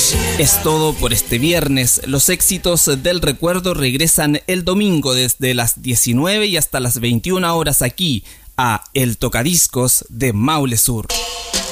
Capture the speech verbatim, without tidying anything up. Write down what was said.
Es todo por este viernes. Los éxitos del recuerdo regresan el domingo desde las diecinueve y hasta las veintiuna horas aquí a El Tocadiscos de Maule Sur.